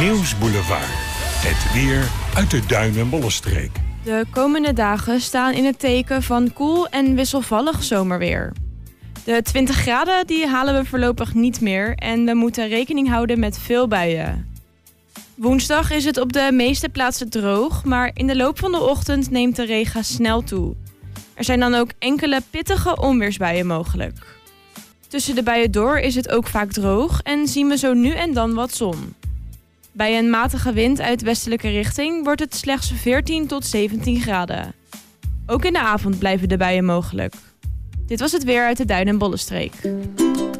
Nieuwsboulevard. Het weer uit de Duin- en Bollenstreek. De komende dagen staan in het teken van koel en wisselvallig zomerweer. De 20 graden die halen we voorlopig niet meer en we moeten rekening houden met veel buien. Woensdag is het op de meeste plaatsen droog, maar in de loop van de ochtend neemt de regen snel toe. Er zijn dan ook enkele pittige onweersbuien mogelijk. Tussen de buien door is het ook vaak droog en zien we zo nu en dan wat zon. Bij een matige wind uit westelijke richting wordt het slechts 14 tot 17 graden. Ook in de avond blijven de buien mogelijk. Dit was het weer uit de Duin- en Bollenstreek.